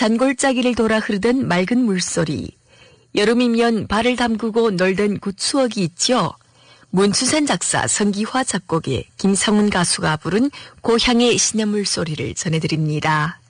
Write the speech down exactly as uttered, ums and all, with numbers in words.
산골짜기를 돌아 흐르던 맑은 물소리. 여름이면 발을 담그고 놀던 그 추억이 있죠. 문춘산 작사, 성기화 작곡의 김상훈 가수가 부른 고향의 시냇물 소리를 전해드립니다.